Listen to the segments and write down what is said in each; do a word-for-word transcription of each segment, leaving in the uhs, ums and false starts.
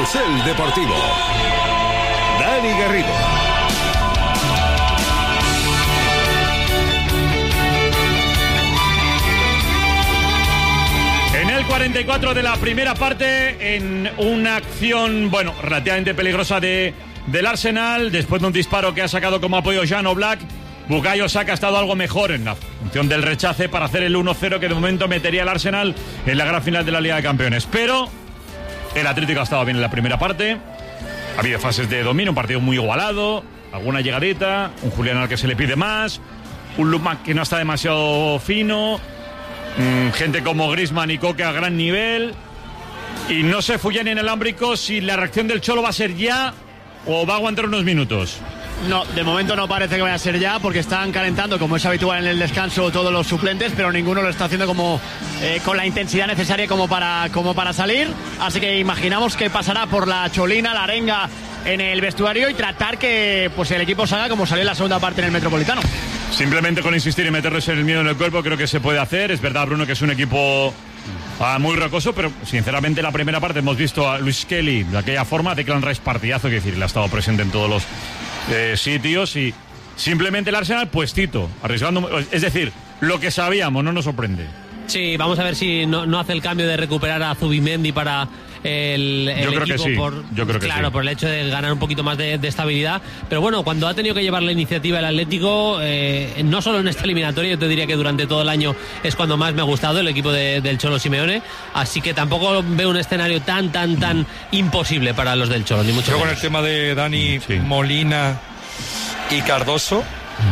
Carrusel Deportivo. Dani Garrido. En el cuarenta y cuatro de la primera parte, en una acción, bueno, relativamente peligrosa de, del Arsenal, después de un disparo que ha sacado como apoyo Jan Oblak, Bukayo Saka ha estado algo mejor en la función del rechace para hacer el uno cero que de momento metería al Arsenal en la gran final de la Liga de Campeones. Pero el Atlético ha estado bien en la primera parte, ha habido fases de dominio, un partido muy igualado, alguna llegadita, un Julián al que se le pide más, un Lukman que no está demasiado fino, mmm, gente como Griezmann y Coque a gran nivel, y no sé, Fullán en el Alámbrico, si la reacción del Cholo va a ser ya o va a aguantar unos minutos. No, de momento no parece que vaya a ser ya, porque están calentando, como es habitual en el descanso, todos los suplentes, pero ninguno lo está haciendo como eh, con la intensidad necesaria como para, como para salir. Así que imaginamos que pasará por la cholina, la arenga en el vestuario y tratar que pues el equipo salga como salió en la segunda parte en el Metropolitano. Simplemente con insistir y meterles el miedo en el cuerpo creo que se puede hacer. Es verdad, Bruno, que es un equipo ah, muy rocoso, pero sinceramente en la primera parte hemos visto a Luis Kelly de aquella forma, Declan Rice partidazo, que decir, él ha estado presente en todos los eh, sitios, y simplemente el Arsenal puestito, arriesgando, es decir, lo que sabíamos, no nos sorprende. Sí, vamos a ver si no, no hace el cambio de recuperar a Zubimendi para el, el Yo creo equipo que sí. por, Yo creo que claro, sí. por el hecho de ganar un poquito más de, de estabilidad. Pero bueno, cuando ha tenido que llevar la iniciativa el Atlético, eh, no solo en esta eliminatoria, yo te diría que durante todo el año es cuando más me ha gustado el equipo de, del Cholo Simeone. Así que tampoco veo un escenario tan, tan, tan imposible para los del Cholo, ni mucho Yo menos. con el tema de Dani, sí. Molina y Cardoso,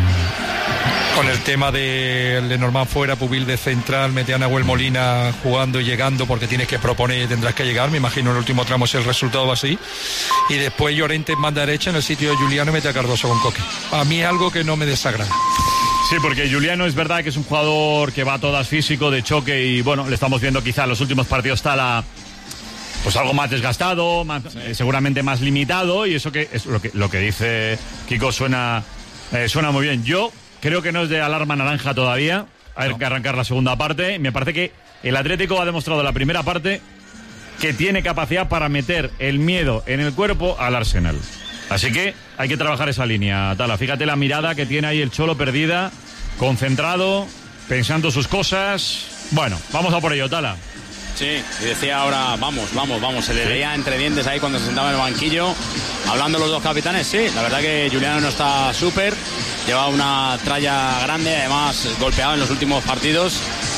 con el tema de Lenormand fuera, Pubil de central, mete a Nahuel Molina jugando y llegando porque tienes que proponer y tendrás que llegar, me imagino en el último tramo si el resultado va así, y después Llorente en banda derecha en el sitio de Juliano y mete a Cardoso con Coque. A mí es algo que no me desagrada. Sí, porque Juliano es verdad que es un jugador que va a todas físico, de choque, y bueno, le estamos viendo quizá en los últimos partidos está la... pues algo más desgastado, más, sí. eh, seguramente más limitado, y eso que es lo que, lo que dice Kiko suena, eh, suena muy bien. Yo creo que no es de alarma naranja todavía, hay no. que arrancar la segunda parte. Me parece que el Atlético ha demostrado en la primera parte que tiene capacidad para meter el miedo en el cuerpo al Arsenal. Así que hay que trabajar esa línea, Tala. Fíjate la mirada que tiene ahí el Cholo perdida, concentrado, pensando sus cosas. Bueno, vamos a por ello, Tala. Sí, y decía ahora, vamos, vamos, vamos, se le veía entre dientes ahí cuando se sentaba en el banquillo, hablando los dos capitanes. Sí, la verdad que Juliano no está súper, lleva una tralla grande, además golpeado en los últimos partidos,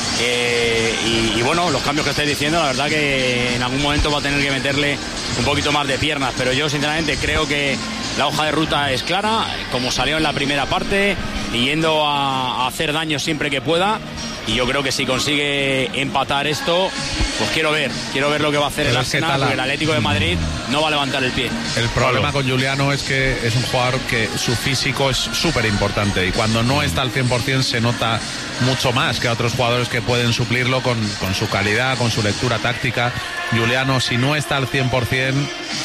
eh, y, y bueno, los cambios que estáis diciendo, la verdad que en algún momento va a tener que meterle un poquito más de piernas, pero yo sinceramente creo que la hoja de ruta es clara, como salió en la primera parte, y yendo a, a hacer daño siempre que pueda. Y yo creo que si consigue empatar esto, pues quiero ver, quiero ver lo que va a hacer el Arsenal, porque el Atlético de Madrid no va a levantar el pie. El problema con Juliano es que es un jugador que su físico es súper importante, y cuando no está al cien por ciento se nota mucho más que a otros jugadores que pueden suplirlo con, con su calidad, con su lectura táctica. Juliano, si no está al cien por ciento,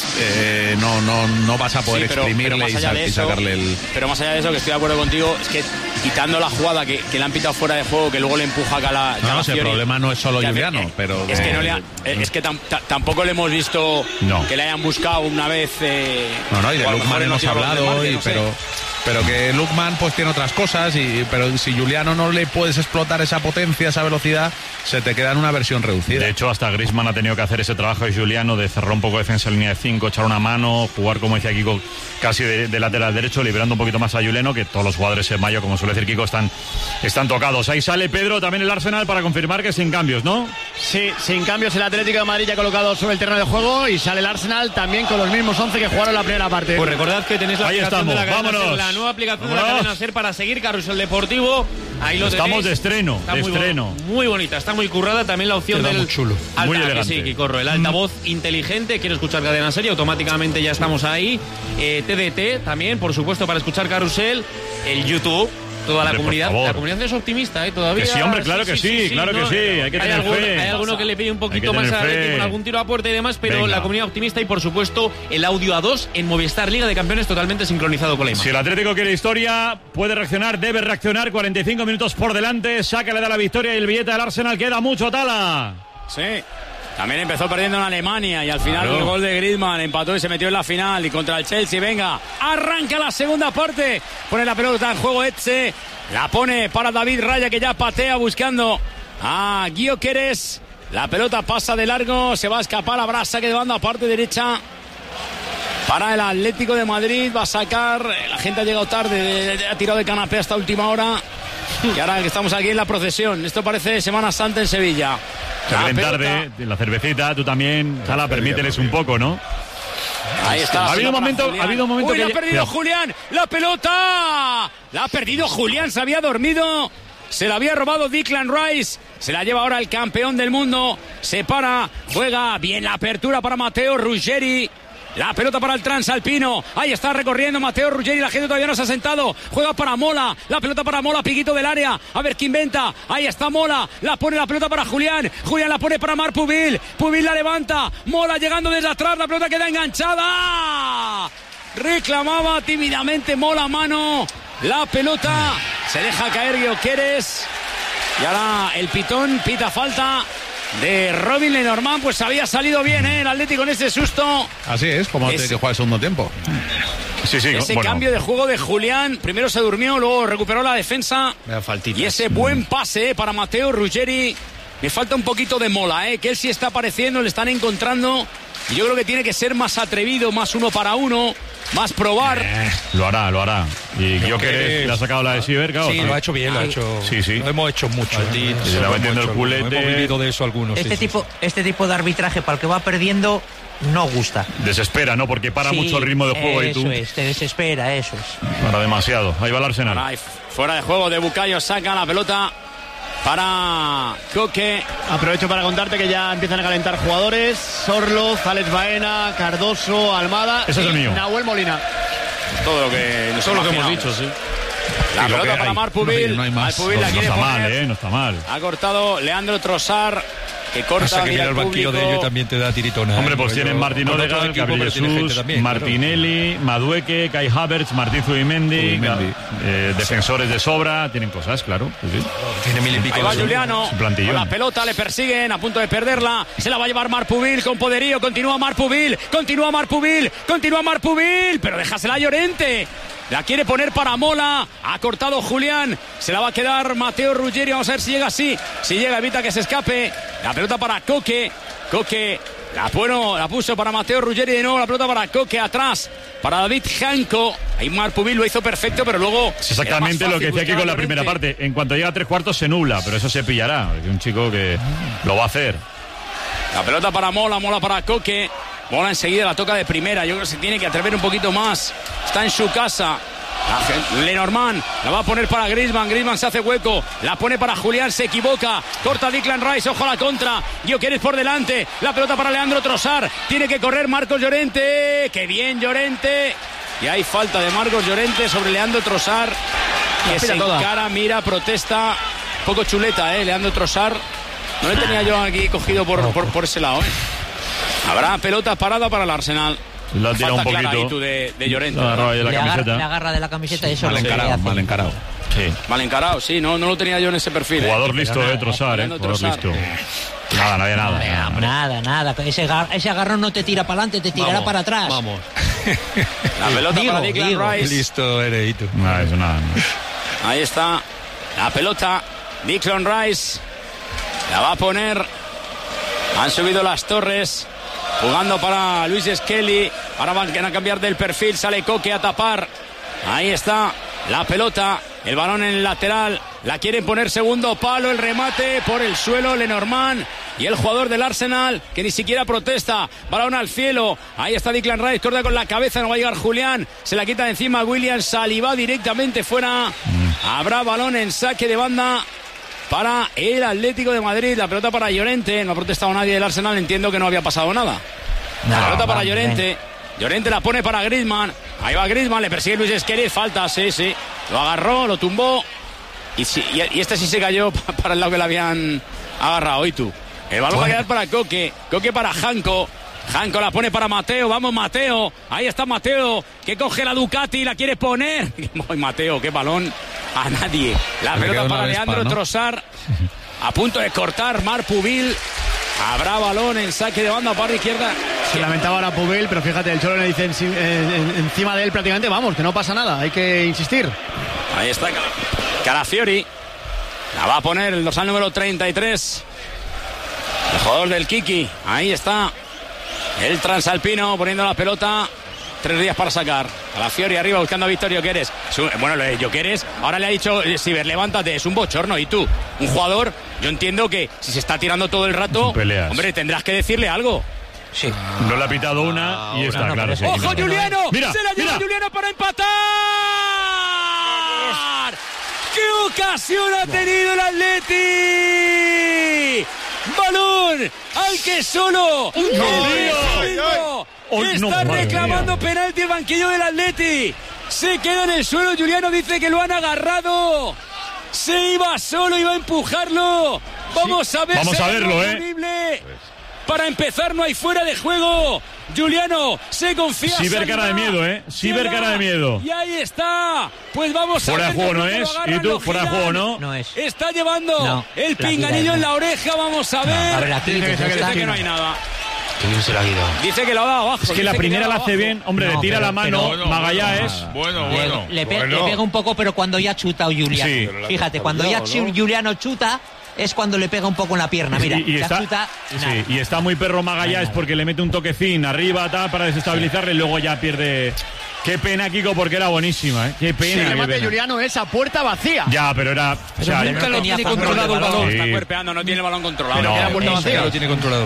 eh, no, no, no vas a poder sí, pero, exprimirle pero y, sa- eso, y sacarle el... Pero más allá de eso, que estoy de acuerdo contigo, es que quitando la jugada que, que le han pitado fuera de juego, que luego le empuja a Cala, no, no, el problema no es solo Juliano, eh, pero... Es que, no le ha, es que tam, t- tampoco le hemos visto no. que le hayan buscado una vez... Eh, no, no, y de Lukman hemos hablado, Marte, y, no pero... Pero que Lukman pues tiene otras cosas, y pero si Juliano no le puedes explotar esa potencia, esa velocidad, se te queda en una versión reducida. De hecho, hasta Griezmann ha tenido que hacer ese trabajo de Juliano, de cerrar un poco de defensa en línea de cinco, echar una mano, jugar, como decía Kiko, casi de, de lateral derecho, liberando un poquito más a Juliano, que todos los jugadores en mayo, como suele decir Kiko, están, están tocados. Ahí sale Pedro, también el Arsenal, para confirmar que sin cambios, ¿no? Sí, sin cambios, el Atlético de Madrid ya colocado sobre el terreno de juego, y sale el Arsenal también con los mismos once que jugaron la primera parte. Pues recordad que tenéis la Ahí aplicación estamos, de la cadena vámonos. Ser, la nueva aplicación vámonos. de la cadena Ser para seguir Carrusel Deportivo. Ahí lo Estamos tenéis. de estreno, está de muy estreno. Bon- muy bonita, está muy currada. También la opción Queda del muy chulo. alta, Muy que elegante. sí, que corro. El altavoz mm. inteligente, quiero escuchar Cadena Ser y automáticamente ya estamos ahí. Eh, T D T también, por supuesto, para escuchar Carrusel. El YouTube. Toda la Hombre, comunidad, la comunidad es optimista, ¿eh? Todavía. Que sí, hombre, claro que sí, claro que sí, hay que tener algún, fe. Hay alguno que le pide un poquito Hay que más a tener Atlético fe. con algún tiro a puerta y demás, pero Venga. la comunidad optimista, y por supuesto el audio a dos en Movistar Liga de Campeones totalmente sincronizado con la imagen. Si el Atlético quiere historia, puede reaccionar, debe reaccionar. cuarenta y cinco minutos por delante, Saka le da la victoria y el billete al Arsenal. Queda mucho, Tala. Sí. También empezó perdiendo en Alemania y al final claro. el gol de Griezmann empató y se metió en la final y contra el Chelsea. Venga, arranca la segunda parte. Pone la pelota en juego Etxe. La pone para David Raya, que ya patea buscando a Gyökeres. La pelota pasa de largo, se va a escapar, habrá saque de banda, parte derecha para el Atlético de Madrid. Va a sacar, la gente ha llegado tarde, ha tirado de canapé hasta última hora. Y ahora que estamos aquí en la procesión, esto parece Semana Santa en Sevilla. Se ven tarde, la cervecita, tú también, Sala, permíteles un poco, ¿no? Ahí está. Ha habido un momento, ha habido un momento Uy, que la ha perdido ya... Julián, la pelota. La ha perdido Julián, se había dormido. Se la había robado Declan Rice. Se la lleva ahora el campeón del mundo. Se para, juega bien la apertura para Matteo Ruggeri. La pelota para el transalpino. Ahí está recorriendo Matteo Ruggeri. La gente todavía no se ha sentado. Juega para Mola. La pelota para Mola, piquito del área. A ver qué inventa. Ahí está Mola. La pone la pelota para Julián. Julián la pone para Marc Pubil. Pubil la levanta. Mola llegando desde atrás. La pelota queda enganchada. Reclamaba tímidamente Mola a mano. La pelota. Se deja caer Gyökeres. Y ahora el pitón pita falta de Robin Lenormand. Pues había salido bien, ¿eh? El Atlético en ese susto. Así es, como es... tiene que jugar el segundo tiempo. Sí, sí, ese bueno. cambio de juego de Julián. Primero se durmió, luego recuperó la defensa. Y ese buen pase, ¿eh? Para Matteo Ruggeri. Me falta un poquito de Mola, ¿eh? Que él sí está apareciendo, le están encontrando. Y yo creo que tiene que ser más atrevido, más uno para uno, más probar. Eh, lo hará, lo hará. Y yo que le ha sacado la de Siever, claro. Sí, ¿no? lo ha hecho bien, lo ha hecho. Sí, sí. Lo hemos hecho mucho. Sí, se le va metiendo el culete. Hemos vivido de eso algunos. Este, sí, tipo, sí. este tipo de arbitraje para el que va perdiendo no gusta. Desespera, ¿no? Porque para Sí, mucho el ritmo de juego y tú. Eso es, te desespera, eso es. Para demasiado. Ahí va el Arsenal. Ahí, fuera de juego de Bukayo, saca la pelota para Koke. Aprovecho para contarte que ya empiezan a calentar jugadores. Sorloz, Alex Baena, Cardoso, Almada. Ese es el y mío. Nahuel Molina. Todo lo que nos Todo lo que hemos imaginamos. dicho, sí. La Y lo pelota que para hay. Marc Pubil. No hay más. Marc Pubil No, la no quiere está poner. mal, ¿eh? No está mal. Ha cortado Leandro Trossard, que corta, Pasa que mira mira el banquillo público. de ellos también te da tiritona. Hombre, ¿eh? pues Porque tienen yo- Martín con otro Odegaard, equipo, Gabriel pero tiene gente Jesús, también, claro. Martinelli, Madueque, Kai Havertz, Martín Zubimendi, Zubimendi. eh, defensores de sobra, tienen cosas, claro. Sí, sí. Tiene mil y pico Ahí va de- Juliano, Su plantillón. con la pelota le persiguen, a punto de perderla, se la va a llevar Marc Pubil con poderío, continúa Marc Pubil, continúa Marc Pubil, continúa Marc Pubil, pero déjasela a Llorente, la quiere poner para Mola, ha cortado Julián, se la va a quedar Matteo Ruggeri, vamos a ver si llega así, si llega evita que se escape, la pelota para Koke, Koke, la, bueno, la puso para Matteo Ruggeri de nuevo, la pelota para Koke atrás, para David Janko, ahí Marc Pubil lo hizo perfecto, pero luego... Es exactamente lo que decía aquí con la primera parte. En cuanto llega a tres cuartos se nubla, pero eso se pillará. Es un chico que lo va a hacer. La pelota para Mola, Mola para Koke. Mola enseguida la toca de primera. Yo creo que se tiene que atrever un poquito más. Está en su casa. La gente- Lenormand la va a poner para Griezmann. Griezmann se hace hueco. La pone para Julián. Se equivoca. Corta Declan Rice. Ojo a la contra. Gyökeres por delante. La pelota para Leandro Trossard. Tiene que correr Marcos Llorente. ¡Qué bien, Llorente! Y hay falta de Marcos Llorente sobre Leandro Trossard. Que se encara, mira, protesta. Un poco chuleta, ¿eh? Leandro Trossard. No le tenía yo aquí cogido por, por, por ese lado, ¿eh? Habrá pelota parada para el Arsenal. Lo ha tirado un Falta clara poquito. ahí tú de, de Llorente. Lo ha agarrado ahí de la Le agarra, camiseta. le agarra de la camiseta y eso Mal es lo que le encarado, hace. mal encarado. Sí. Mal encarado, sí, no, no lo tenía yo en ese perfil. Jugador ¿eh? listo de Trossard, ¿eh? Leandro Jugador Trossard. listo. Nada, no había nada. nada, nada. Nada, nada. Ese, gar- ese agarrón no te tira para adelante, te tirará Vamos, para atrás. Vamos. La pelota Digo, para Declan digo. Rice. Listo, eres y tú. Nada, eso nada. no. Ahí está la pelota. Declan Rice la va a poner. Han subido las torres. Jugando para Luis Skelly. Ahora van a cambiar del perfil. Sale Koke a tapar. Ahí está la pelota. El balón en el lateral. La quieren poner segundo palo. El remate por el suelo. Lenormand. Y el jugador del Arsenal que ni siquiera protesta. Balón al cielo. Ahí está Declan Rice. Corta con la cabeza. No va a llegar Julián. Se la quita de encima William Saliba directamente fuera. Habrá balón en saque de banda para el Atlético de Madrid. La pelota para Llorente. No ha protestado nadie del Arsenal. Entiendo que no había pasado nada. La No, pelota para va, Llorente. ven. Llorente la pone para Griezmann. Ahí va Griezmann. Le persigue Luis Esqueri. Falta, sí, sí. Lo agarró, lo tumbó. Y, sí, y, y este sí se cayó para el lado que le habían agarrado. Y tú. El balón va a quedar para Koke. Koke para Janko. Janko la pone para Mateo. Vamos, Mateo. Ahí está Mateo. Que coge la Ducati y la quiere poner. Ay, Mateo, qué balón. A nadie. La Le pelota queda una para Vespa, Leandro ¿no? Trossard. A punto de cortar Marc Pubil. Habrá balón en saque de banda para la izquierda. Se lamentaba ahora Pubil, pero fíjate, el Cholo le dice en, en, en, encima de él prácticamente, vamos, que no pasa nada, hay que insistir. Ahí está Calafiori. La va a poner el dorsal número treinta y tres. El jugador del Kiki. Ahí está el transalpino poniendo la pelota. Tres días para sacar. Calafiori arriba buscando a Víctor Gyökeres. Bueno, lo de Gyökeres, ahora le ha dicho Siver, levántate, es un bochorno. Y tú, un jugador, yo entiendo que si se está tirando todo el rato, hombre, tendrás que decirle algo. Sí. No le ha pitado una y está, no, claro. Sí, ¡ojo, Juliano! Mira, ¡se la lleva mira. Juliano para empatar! ¡Qué ocasión ha tenido el Atleti! ¡Balón! ¡Al que solo! ¡No, no, oh, está no, reclamando mía. Penalti el banquillo del Atleti! Se queda en el suelo. Juliano dice que lo han agarrado. Se iba solo, iba a empujarlo. Vamos sí. a ver. Vamos a verlo, ¿eh? Para empezar, no hay fuera de juego. Juliano se confía. Sí ver cara de miedo, ¿eh? Sí ver cara de miedo. Y ahí está. Pues vamos fuera a ver. Fuera de juego no es. ¿Y tú? Fuera de juego no. No es. Está llevando no, el pinganillo en la oreja. Vamos a ver. No, a ver, aquí dice que, que, que no hay nada. Se lo ha ido. Dice que lo ha dado abajo. Es que la primera la hace bien. Hombre, no, le tira pero, la mano. Bueno, Magallanes. Bueno, bueno. Le, le, pe bueno. le pega un poco, pero cuando ya ha chutado Juliano. Sí. Fíjate, cuando ya ¿no? Juliano chuta, es cuando le pega un poco en la pierna. Mira, y, y, está, chuta y, sí, y está muy perro Magallanes porque le mete un toquecín arriba tal, para desestabilizarle y luego ya pierde. Qué pena, Kiko, porque era buenísima, ¿eh? Qué pena. El remate de Juliano es a puerta vacía. Ya, pero era. Pero o sea, nunca no lo tiene controlado el balón. Sí. Está cuerpeando, no tiene el balón controlado. Pero no, queda puerta vacía. Lo tiene controlado.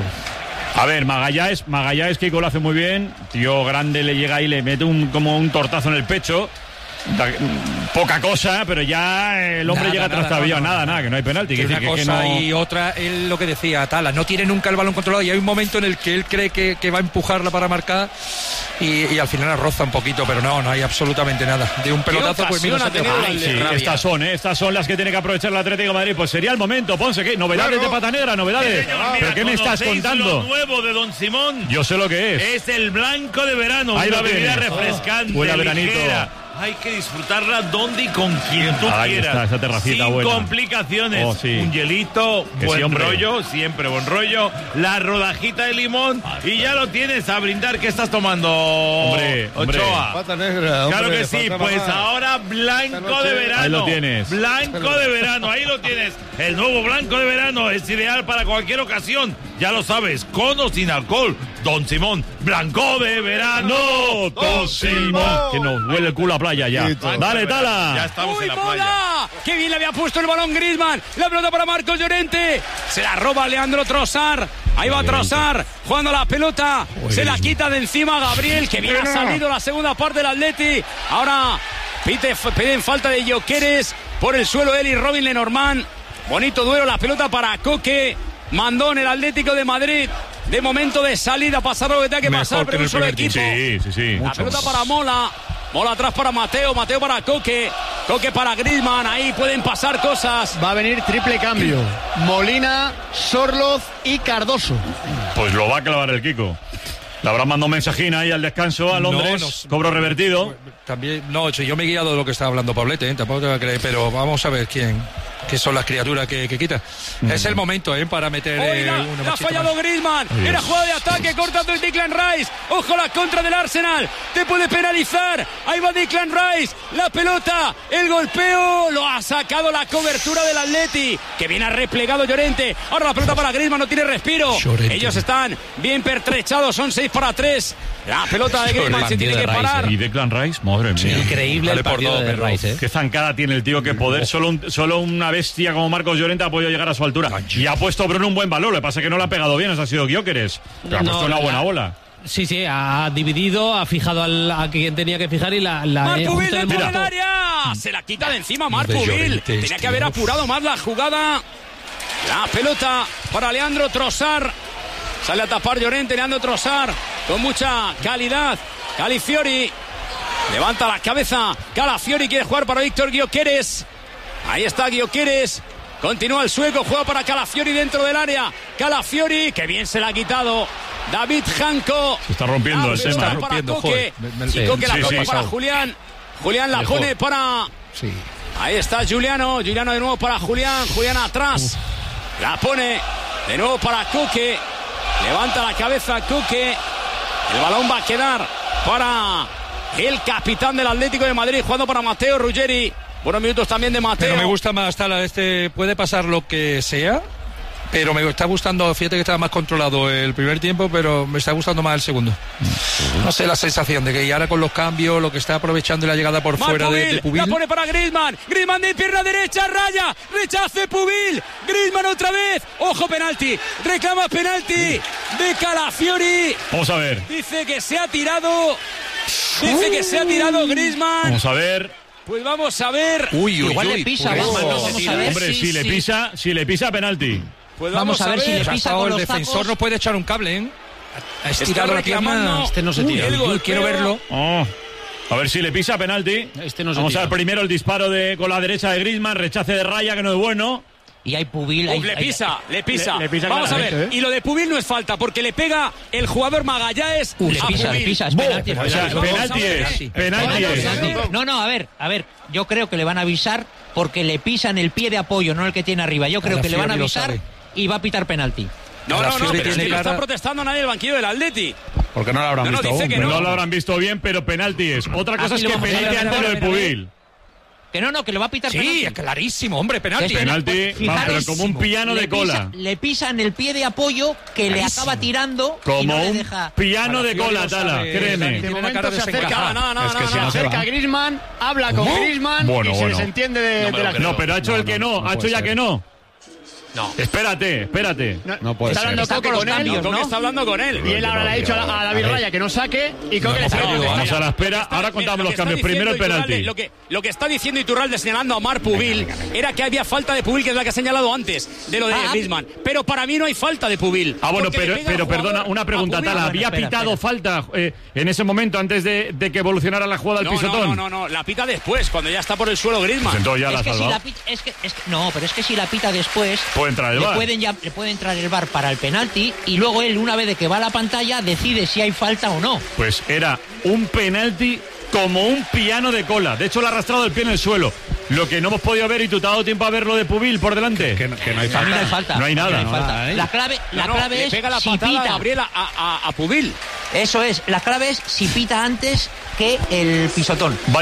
A ver, Magallanes, Magallanes, Kiko lo hace muy bien. Tío grande le llega y le mete un, como un tortazo en el pecho. Da, poca cosa, pero ya el hombre nada, llega trastabillado. Nada, nada, nada, nada, que no hay penalti. Que que una que, cosa que no... y otra, él lo que decía, Tala, no tiene nunca el balón controlado y hay un momento en el que él cree que, que va a empujarla para marcar y, y al final la roza un poquito, pero no, no hay absolutamente nada. De un pelotazo, pues mira, sí, estas son, ¿eh? Estas son las que tiene que aprovechar el Atlético de Madrid. Pues sería el momento, Ponce, ¿qué? ¿Novedades claro. de Pata Negra? ¿Novedades? Señor, mira, ¿pero qué me estás contando? Lo nuevo de Don Simón. Yo sé lo que es. Es el blanco de verano, ahí una bebida tienes. refrescante, Buena veranito. ligera. Hay que disfrutarla donde y con quien tú ahí quieras. Está, esa terracita sin buena. complicaciones. Oh, sí. Un hielito, que buen sí, rollo, siempre buen rollo. La rodajita de limón ah, y ya lo tienes a brindar. ¿Qué estás tomando, hombre, Ochoa? Hombre. Pata negra, hombre, claro que sí, pues más. Ahora blanco de verano. Ahí lo tienes. Blanco de verano, ahí lo tienes. El nuevo blanco de verano es ideal para cualquier ocasión. Ya lo sabes, con o sin alcohol. Don Simón, blanco de verano. Don Simón. Que nos huele el culo a playa ya. Dale, Tala. Ya estamos ¡Uy, en la bola! playa. ¡Qué bien le había puesto el balón Griezmann! La pelota para Marcos Llorente. Se la roba Leandro Trossard. Ahí va Trossard jugando la pelota. Se la quita de encima Gabriel, que bien ha salido la segunda parte del Atleti. Ahora pide, piden falta de Gyökeres. Por el suelo él y Robin Lenormand. Bonito duelo, la pelota para Coque. Mandó en el Atlético de Madrid. De momento de salida, pasar lo que tenga que mejor pasar, pero un solo equipo. Sí, sí, sí. La pelota para Mola. Mola atrás para Mateo, Mateo para Coque. Coque para Griezmann, ahí pueden pasar cosas. Va a venir triple cambio. Molina, Sorloz y Cardoso. Pues lo va a clavar el Kiko. Le habrán mandado un mensajín ahí al descanso a Londres. No, no, cobro revertido. También, no, yo me he guiado de lo que estaba hablando Pablete, ¿eh? Tampoco te voy a creer, pero vamos a ver quién, qué son las criaturas que, que quita. Mm. Es el momento, ¿eh? Para meter. Oiga, eh, una ha fallado más. Griezmann. Adiós. Era jugada de ataque, cortando el Declan Rice. Ojo la contra del Arsenal. Te puede penalizar. Ahí va Declan Rice. La pelota, el golpeo. Lo ha sacado la cobertura del Atleti. Que bien ha replegado Llorente. Ahora la pelota para Griezmann, no tiene respiro. Llorente. Ellos están bien pertrechados. Son seis para tres. La pelota de Griezmann se tiene que parar. Y Declan Rice, madre mía. Sí, increíble vale el partido por todo, de Rice, ¿eh? Qué zancada tiene el tío, qué poder. Solo, un, solo una bestia como Marcos Llorente ha podido llegar a su altura. Y ha puesto Bruno un buen valor. Lo que pasa es que no lo ha pegado bien. Eso ha sido Gyökeres. Pero ha no, puesto una buena bola. Sí, sí, ha dividido, ha fijado al, a quien tenía que fijar y la... la ¡Marc del dentro del área! Se la quita de encima Marc Pubil. Tenía que haber apurado más la jugada. La pelota para Leandro Trossard. Sale a tapar Llorente, Leandro Trossard. Con mucha calidad. Calafiori. Levanta la cabeza. Calafiori quiere jugar para Víctor Gyökeres. Ahí está Gyökeres. Continúa el sueco. Juega para Calafiori dentro del área. Calafiori, que bien se la ha quitado. David Janko. Se está rompiendo el tema. Está ¿eh? rompiendo, Coque. Me, me, y Coque la sí, sí, para sí. Julián. Julián la Mejor. pone para... Sí. Ahí está Juliano. Juliano de nuevo para Julián. Julián atrás. Uf. La pone De nuevo para Coque. Levanta la cabeza Coque. El balón va a quedar para el capitán del Atlético de Madrid, jugando para Mateo Ruggeri. Buenos minutos también de Mateo. Pero me gusta más, Tala, este puede pasar lo que sea, pero me está gustando, fíjate que estaba más controlado el primer tiempo, pero me está gustando más el segundo. No sé, la sensación de que ahora con los cambios, lo que está aprovechando la llegada por Marc fuera Pubil, de, de Pubil. La pone para Griezmann. Griezmann de pierna derecha, raya. Rechace Pubil. Griezmann otra vez. Ojo, penalti. Reclama penalti de Calafiori. Vamos a ver. Dice que se ha tirado. Dice que se ha tirado Griezmann. Vamos a ver. Pues vamos a ver. Uy, uy, Igual uy, le pisa, uy, vamos, oh. vamos a ver. Hombre, Sí, si sí. le pisa, si le pisa, penalti. Pues Vamos a ver si le Ha pisa estado con el los defensor, tacos. no puede echar un cable, ¿eh? Ha Está estirado la pierna. reclamando. Este no se Uy, tira. el Uy, golpeo. quiero verlo. Oh. A ver si le pisa, penalti. Este no se Vamos tira. a ver primero el disparo de con la derecha de Griezmann, rechace de raya, que no es bueno. Y hay Pubil. Uf, hay- le hay- pisa, le pisa. Le- le pisa Vamos a ver. claramente, ¿eh? Y lo de Pubil no es falta, porque le pega el jugador Magallanes Uh, le a pisa, le Pubil. pisa, es penalti. O sea, Vamos a penalti ver. es. Penalti es. Penalti. No, no, a ver, a ver. Yo creo que le van a avisar porque le pisan el pie de apoyo, no el que tiene arriba. Yo creo que le van a Calafiori lo avisar sabe. y va a pitar penalti. No, no, no, Calafiori pero es tiene que no está cara- protestando nadie del banquillo del Atleti. Porque no lo habrán No, no, visto dice aún. que pero- No lo habrán visto bien, pero penalti es. Otra cosa Aquí es lo que vamos a ver, penalti a ver, ante a lo de ver, a ver. Pubil. Que no, no, que lo va a pitar penalti. Sí, es clarísimo, hombre, penalti. Que es Penalti, Fijaros, vamos, pero como un piano le de cola. pisa- le pisan el pie de apoyo que le acaba tirando y Como no le un deja. piano de Calafiori cola, lo Tala, sabe, créeme. De Tiene la momento cara se acerca, desencajada. Nada, nada, Es que nada, si no nada. se acerca va. a Griezmann, habla con Griezmann Bueno, y se bueno. desentiende de, No me de lo la creo. No, pero ha hecho No, el que no, no, no ha hecho puede ya ser. que no. No. Espérate, espérate. No puede Está ser. hablando Está Coque con con los él. cambios, Coque ¿no? está hablando con él. Y él ahora le ha dicho a, a David Raya que no saque y Coque le saca. Vamos a la espera, ahora Mira, contamos lo los que está cambios. Primero el diciendo penalti. Iturralde, Lo que, lo que está diciendo Iturralde señalando a Marc Pubil era que había falta de Pubil, que es la que ha señalado antes de lo de Ah, Griezmann. Pero para mí no hay falta de Pubil. Ah, bueno, porque le pero, pega al pero jugador perdona, una a pregunta, Pubil. Tala. bueno, ¿Había espera, pitado espera. falta eh, en ese momento antes de, de que evolucionara la jugada del No, pisotón? no, no, no, no, la pita después, cuando ya está por el suelo Griezmann. Pues entonces ya la Es ha que, si salvado. la pita, es, que, es que- no, pero es que si la pita después Puede entrar el le V A R. pueden ya, le puede entrar el V A R para el penalti y luego él, una vez de que va a la pantalla, decide si hay falta o no. Pues era un penalti como un piano de cola. De hecho, le ha arrastrado el pie en el suelo. Lo que no hemos podido ver, y tú te has dado tiempo a verlo de Pubil por delante. Que, que no hay Para mí no hay falta. falta. No hay nada. No hay No, falta. nada, ¿eh? La clave, la No, no, clave le es pega la si patada pita. Gabriela a, a, a Pubil. Eso es, la clave es si pita antes que el pisotón.